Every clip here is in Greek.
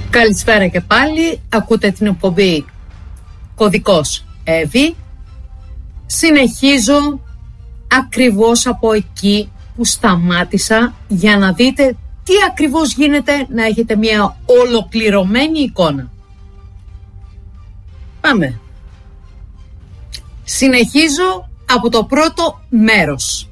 Καλησπέρα και πάλι. Ακούτε την εκπομπή Κωδικός Εύη. Συνεχίζω ακριβώς από εκεί που σταμάτησα για να δείτε τι ακριβώς γίνεται, να έχετε μια ολοκληρωμένη εικόνα. Πάμε. Συνεχίζω από το πρώτο μέρος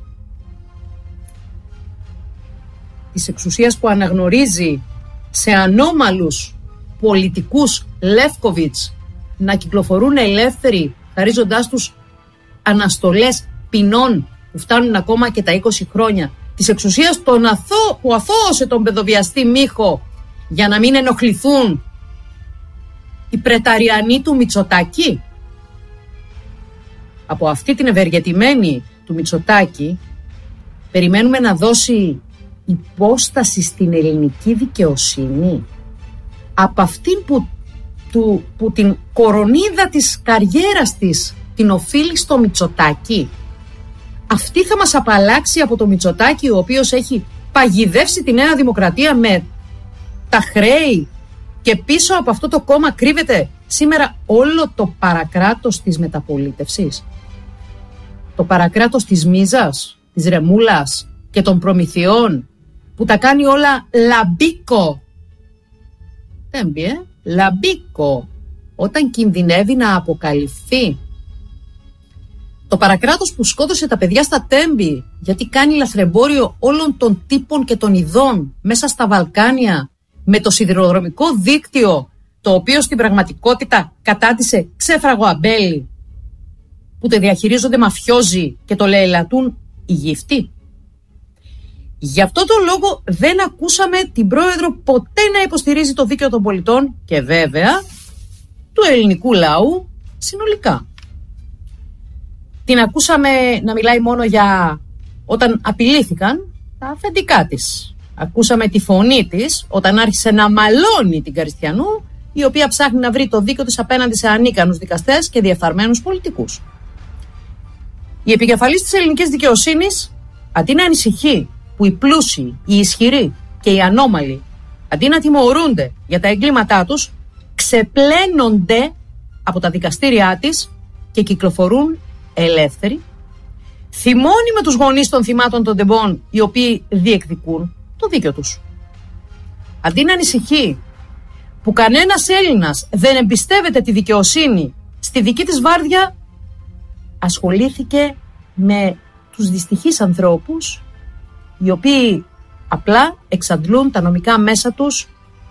της εξουσίας που αναγνωρίζει σε ανώμαλους πολιτικούς Λεύκοβιτς να κυκλοφορούν ελεύθεροι, χαρίζοντάς τους αναστολές ποινών που φτάνουν ακόμα και τα 20 χρόνια, της εξουσίας που αθώωσε τον παιδοβιαστή Μίχο για να μην ενοχληθούν οι πρεταριανοί του Μητσοτάκη. Από αυτή την ευεργετημένη του Μητσοτάκη περιμένουμε να δώσει υπόσταση στην ελληνική δικαιοσύνη. Από αυτήν που την κορονίδα της καριέρας της την οφείλει στο Μητσοτάκη. Αυτή θα μας απαλλάξει από το Μητσοτάκη, ο οποίος έχει παγιδεύσει τη Νέα Δημοκρατία με τα χρέη, και πίσω από αυτό το κόμμα κρύβεται σήμερα όλο το παρακράτος της μεταπολίτευσης. Το παρακράτος της Μίζας, της Ρεμούλας και των Προμηθειών, που τα κάνει όλα λαμπίκο. Λαμπίκο. Όταν κινδυνεύει να αποκαλυφθεί. Το παρακράτος που σκότωσε τα παιδιά στα Τέμπη γιατί κάνει λαθρεμπόριο όλων των τύπων και των ειδών μέσα στα Βαλκάνια, με το σιδηροδρομικό δίκτυο, το οποίο στην πραγματικότητα κατάντησε ξέφραγο αμπέλι, που το διαχειρίζονται μαφιόζοι και το λαιλατούν οι γύφτοι. Γι' αυτό τον λόγο δεν ακούσαμε την πρόεδρο ποτέ να υποστηρίζει το δίκαιο των πολιτών και βέβαια του ελληνικού λαού συνολικά. Την ακούσαμε να μιλάει μόνο για όταν απειλήθηκαν τα αφεντικά της. Ακούσαμε τη φωνή της όταν άρχισε να μαλώνει την Καριστιανού, η οποία ψάχνει να βρει το δίκαιο της απέναντι σε ανίκανους δικαστές και διεφθαρμένους πολιτικούς. Η επικεφαλής της ελληνικής δικαιοσύνης, αντί να ανησυχεί που οι πλούσιοι, οι ισχυροί και οι ανώμαλοι, αντί να τιμωρούνται για τα εγκλήματά τους, ξεπλένονται από τα δικαστήριά της και κυκλοφορούν ελεύθεροι, θυμώνει με τους γονείς των θυμάτων των τεμπών, οι οποίοι διεκδικούν το δίκαιο τους. Αντί να ανησυχεί που κανένας Έλληνας δεν εμπιστεύεται τη δικαιοσύνη στη δική της βάρδια, ασχολήθηκε με τους δυστυχείς ανθρώπους, οι οποίοι απλά εξαντλούν τα νομικά μέσα τους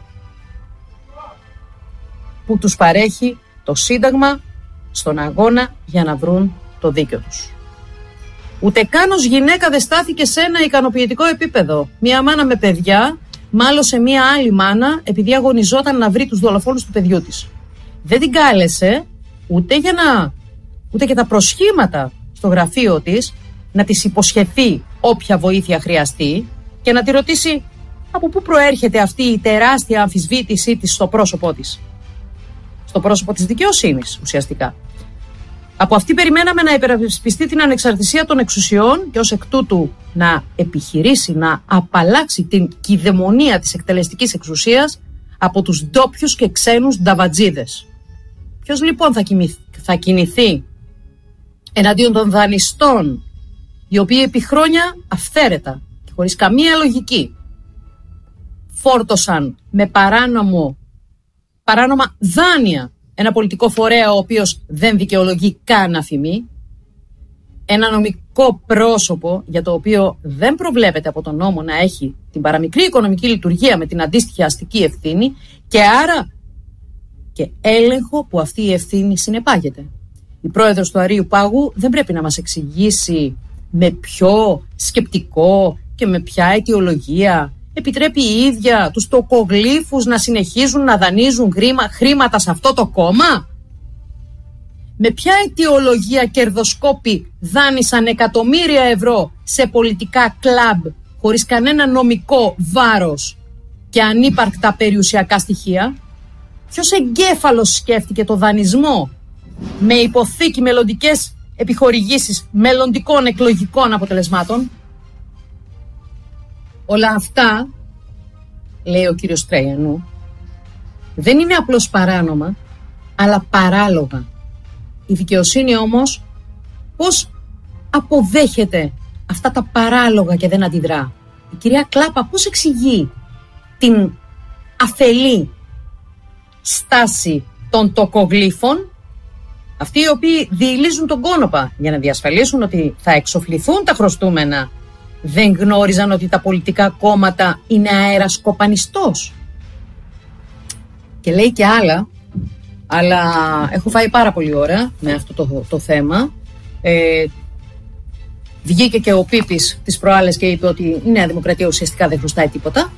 που τους παρέχει το Σύνταγμα στον αγώνα για να βρουν το δίκαιο τους. Ούτε καν ως γυναίκα δεν στάθηκε σε ένα ικανοποιητικό επίπεδο. Μία μάνα με παιδιά μάλωσε μία άλλη μάνα επειδή αγωνιζόταν να βρει τους δολοφόνους του παιδιού της. Δεν την κάλεσε ούτε και τα προσχήματα στο γραφείο της να της υποσχεθεί όποια βοήθεια χρειαστεί και να τη ρωτήσει από πού προέρχεται αυτή η τεράστια αμφισβήτησή της στο πρόσωπό της. Στο πρόσωπο της δικαιοσύνης ουσιαστικά. Από αυτή περιμέναμε να υπερασπιστεί την ανεξαρτησία των εξουσιών και ως εκ τούτου να επιχειρήσει να απαλλάξει την κυδαιμονία της εκτελεστικής εξουσίας από τους ντόπιους και ξένους νταβατζίδες. Ποιος λοιπόν θα κινηθεί εναντίον των δανειστών, οι οποίοι επί χρόνια αυθαίρετα και χωρίς καμία λογική φόρτωσαν με παράνομα δάνεια ένα πολιτικό φορέα ο οποίος δεν δικαιολογεί καν αφημί, ένα νομικό πρόσωπο για το οποίο δεν προβλέπεται από τον νόμο να έχει την παραμικρή οικονομική λειτουργία με την αντίστοιχη αστική ευθύνη και άρα και έλεγχο που αυτή η ευθύνη συνεπάγεται. Η πρόεδρος του Αρείου Πάγου δεν πρέπει να μας εξηγήσει με ποιο σκεπτικό και με ποια αιτιολογία επιτρέπει η ίδια τους τοκογλύφους να συνεχίζουν να δανείζουν χρήματα σε αυτό το κόμμα. Με ποια αιτιολογία κερδοσκόποι δάνεισαν εκατομμύρια ευρώ σε πολιτικά κλαμπ χωρίς κανένα νομικό βάρος και ανύπαρκτα περιουσιακά στοιχεία. Ποιος εγκέφαλος σκέφτηκε το δανεισμό με υποθήκη μελλοντικές επιχορηγήσεις μελλοντικών εκλογικών αποτελεσμάτων? Όλα αυτά, λέει ο κύριος Τρέιανου, δεν είναι απλώς παράνομα, αλλά παράλογα. Η δικαιοσύνη όμως πώς αποδέχεται αυτά τα παράλογα και δεν αντιδρά? Η κυρία Κλάπα πώς εξηγεί την αφελή στάση των τοκογλύφων, αυτοί οι οποίοι διηλίζουν τον κόνοπα για να διασφαλίσουν ότι θα εξοφληθούν τα χρωστούμενα? Δεν γνώριζαν ότι τα πολιτικά κόμματα είναι αέρας κοπανιστός? Και λέει και άλλα, αλλά έχω φάει πάρα πολύ ώρα με αυτό το θέμα. Βγήκε και ο Πίπης τις προάλλες και είπε ότι η Νέα Δημοκρατία ουσιαστικά δεν χρωστάει τίποτα.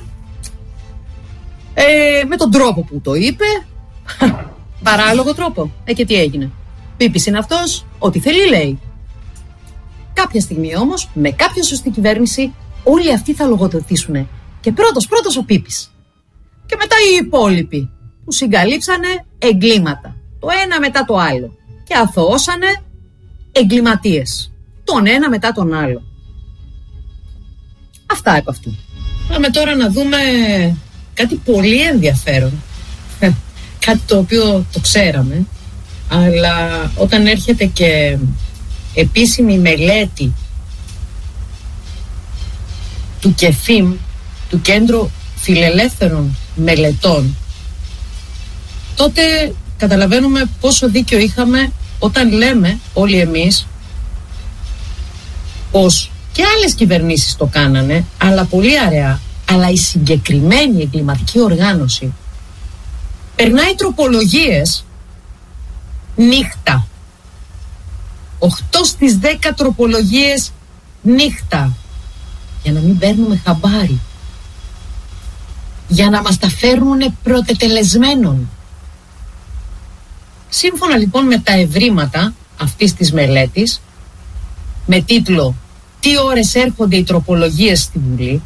Με τον τρόπο που το είπε, παράλογο τρόπο. Και τι έγινε? Πίπης είναι αυτός, ό,τι θέλει λέει. Κάποια στιγμή όμως, με κάποια σωστή κυβέρνηση, όλοι αυτοί θα λογοδοτήσουν. Και πρώτος ο Πίπης. Και μετά οι υπόλοιποι που συγκαλύψανε εγκλήματα. Το ένα μετά το άλλο. Και αθωώσανε εγκληματίες. Τον ένα μετά τον άλλο. Αυτά από αυτού. Πάμε τώρα να δούμε κάτι πολύ ενδιαφέρον. Κάτι το οποίο το ξέραμε, αλλά όταν έρχεται και επίσημη μελέτη του ΚΕΦΙΜ, του Κέντρου Φιλελεύθερων Μελετών, τότε καταλαβαίνουμε πόσο δίκιο είχαμε όταν λέμε όλοι εμείς πως και άλλες κυβερνήσεις το κάνανε, αλλά πολύ αραιά, αλλά η συγκεκριμένη εγκληματική οργάνωση περνάει τροπολογίες νύχτα. 8 στις 10 τροπολογίες νύχτα. Για να μην παίρνουμε χαμπάρι. Για να μας τα φέρνουνε πρωτετελεσμένων. Σύμφωνα λοιπόν με τα ευρήματα αυτής της μελέτης, με τίτλο «Τι ώρες έρχονται οι τροπολογίες στη Βουλή»,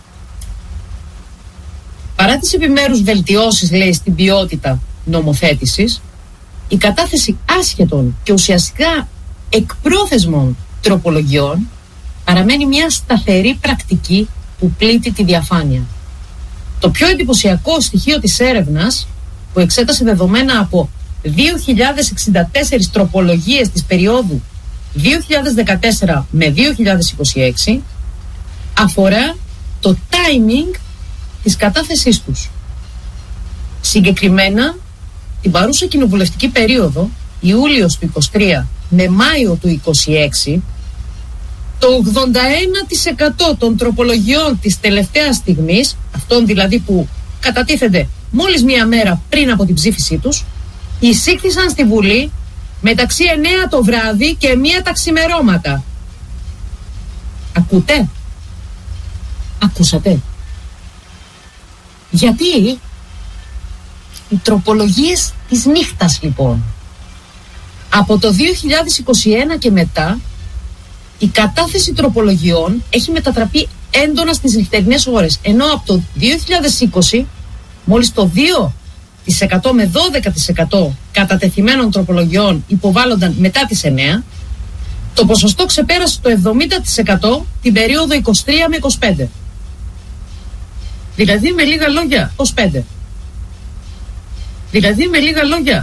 παρά τις επιμέρους βελτιώσεις, λέει, στην ποιότητα νομοθέτησης, η κατάθεση άσχετων και ουσιαστικά εκπρόθεσμων τροπολογιών παραμένει μια σταθερή πρακτική που πλήττει τη διαφάνεια. Το πιο εντυπωσιακό στοιχείο της έρευνας, που εξέτασε δεδομένα από 2.064 τροπολογίες της περίοδου 2014 με 2026, αφορά το timing της κατάθεσής τους. Συγκεκριμένα, την παρούσα κοινοβουλευτική περίοδο, Ιούλιος του 23 με Μάιο του 26, το 81% των τροπολογιών της τελευταίας στιγμής, αυτών δηλαδή που κατατίθενται μόλις μία μέρα πριν από την ψήφισή τους, εισήχθησαν στη Βουλή μεταξύ 9 το βράδυ και 1 τα ξημερώματα. Ακούτε? Ακούσατε? Γιατί οι τροπολογίες της νύχτας λοιπόν. Από το 2021 και μετά η κατάθεση τροπολογιών έχει μετατραπεί έντονα στις νυχτερινές ώρες. Ενώ από το 2020 μόλις το 2% με 12% κατατεθειμένων τροπολογιών υποβάλλονταν μετά τις 9, το ποσοστό ξεπέρασε το 70% την περίοδο 23 με 25. Δηλαδή με λίγα λόγια 25. Δηλαδή με λίγα λόγια